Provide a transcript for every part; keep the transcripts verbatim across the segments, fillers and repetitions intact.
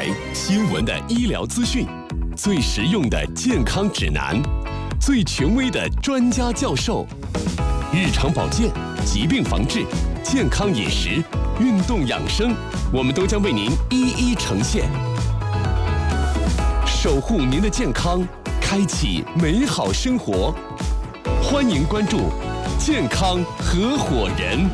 台，新闻的医疗资讯，最实用的健康指南，最权威的专家教授，日常保健、疾病防治、健康饮食、运动养生，我们都将为您一一呈现，守护您的健康，开启美好生活。欢迎关注健康合伙人。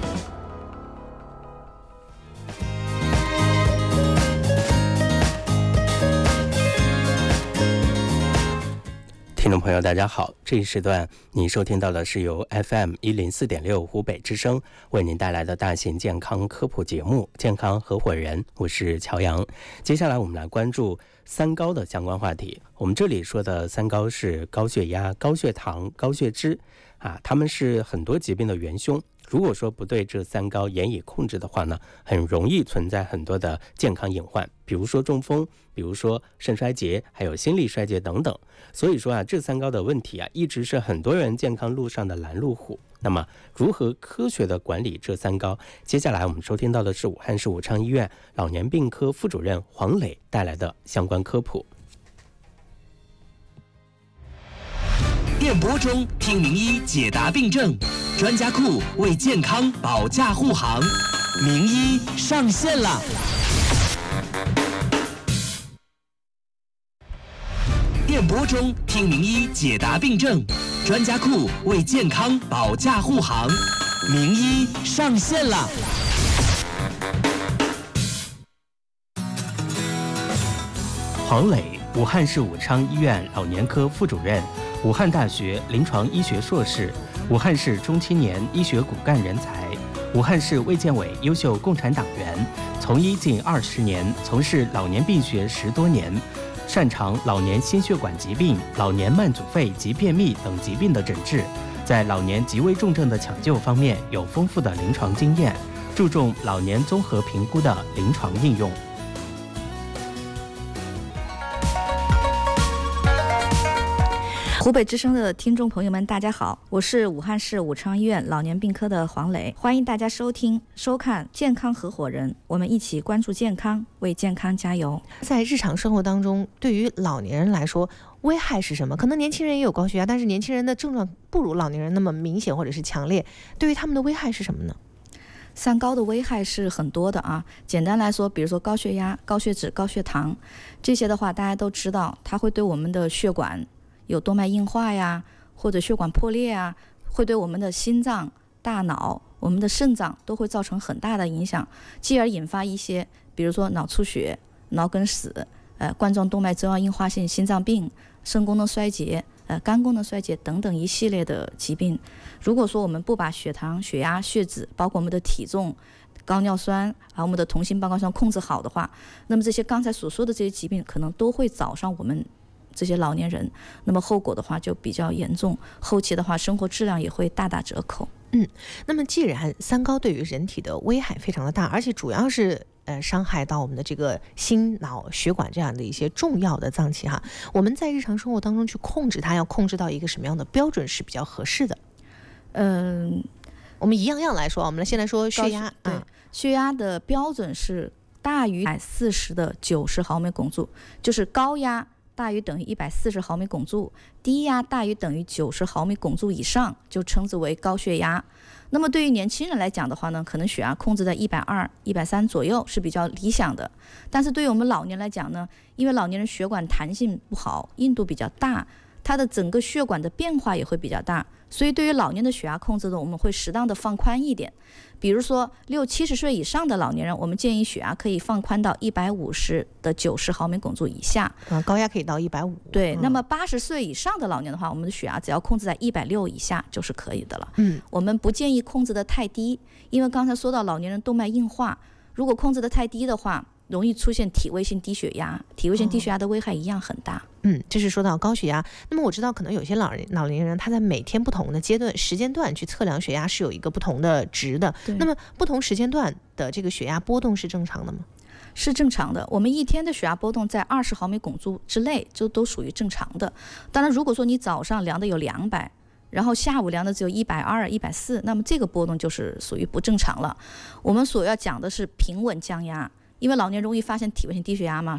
听众朋友大家好，这一时段您收听到的是由 F M 一零四点六 湖北之声为您带来的大型健康科普节目健康合伙人，我是乔阳。接下来我们来关注三高的相关话题。我们这里说的三高是高血压、高血糖、高血脂啊，它们是很多疾病的元凶。如果说不对这三高严以控制的话呢，很容易存在很多的健康隐患，比如说中风，比如说肾衰竭，还有心力衰竭等等。所以说啊，这三高的问题啊，一直是很多人健康路上的拦路虎。那么如何科学的管理这三高？接下来我们收听到的是武汉市武昌医院老年病科副主任黄磊带来的相关科普。 电波中听名医解答病症，专家库为健康保驾护航，名医上线了。电波中听名医解答病症，专家库为健康保驾护航，名医上线了。 黄磊，武汉市武昌医院老年科副主任，武汉大学临床医学硕士，武汉市中青年医学骨干人才，武汉市卫健委优秀共产党员，从医近二十年，从事老年病学十多年，擅长老年心血管疾病、老年慢阻肺及便秘等疾病的诊治，在老年极危重症的抢救方面有丰富的临床经验，注重老年综合评估的临床应用。 湖北之声的听众朋友们大家好，我是武汉市武昌医院老年病科的黄磊，欢迎大家收听收看健康合伙人，我们一起关注健康，为健康加油。 在日常生活当中，对于老年人来说危害是什么？可能年轻人也有高血压，但是年轻人的症状不如老年人那么明显或者是强烈，对于他们的危害是什么呢？ 三高的危害是很多的啊，简单来说，比如说高血压、高血脂、高血糖，这些的话大家都知道，它会对我们的血管有动脉硬化呀，或者血管破裂啊，会对我们的心脏、大脑、我们的肾脏都会造成很大的影响，继而引发一些比如说脑出血、脑梗死、呃冠状动脉粥样硬化性心脏病、肾功能衰竭、呃肝功能衰竭等等一系列的疾病。如果说我们不把血糖、血压、血脂，包括我们的体重、高尿酸啊，我们的同心半胱酸控制好的话，那么这些刚才所说的这些疾病可能都会找上我们这些老年人，那么后果的话就比较严重，后期的话生活质量也会大打折扣。 嗯，那么既然三高对于人体的危害非常的大，而且主要是呃伤害到我们的这个心脑血管这样的一些重要的脏器哈，我们在日常生活当中去控制它，要控制到一个什么样的标准是比较合适的？嗯，我们一样样来说，我们先来说血压。 对、嗯，血压的标准是大于一百四十的九十毫米汞柱，就是高压大于等于一百四十毫米汞柱，低压大于等于九十毫米汞柱以上就称之为高血压。那么对于年轻人来讲的话呢，可能血压控制在一百二十、一百三十左右是比较理想的。但是对于我们老年来讲呢，因为老年人血管弹性不好，硬度比较大，它的整个血管的变化也会比较大，所以对于老年的血压控制呢，我们会适当的放宽一点。比如说六七十岁以上的老年人，我们建议血压可以放宽到一百五十的九十毫米汞柱以下， 啊，高压可以到一百五。 对、 嗯， 那么八十岁以上的老年的话，我们的血压只要控制在一百六以下就是可以的了。 嗯， 我们不建议控制的太低，因为刚才说到老年人动脉硬化，如果控制的太低的话，容易出现体位性低血压，体位性低血压的危害一样很大。 嗯，这是说到高血压。那么我知道可能有些老人老年人他在每天不同的阶段时间段去测量血压是有一个不同的值的，那么不同时间段的这个血压波动是正常的吗？ 是正常的，我们一天的血压波动在二十毫米汞柱之内就都属于正常的。当然如果说你早上量的有两百，然后下午量的只有一百二十、一百四十，那么这个波动就是属于不正常了。我们所要讲的是平稳降压，因为老年容易发现体位性低血压嘛，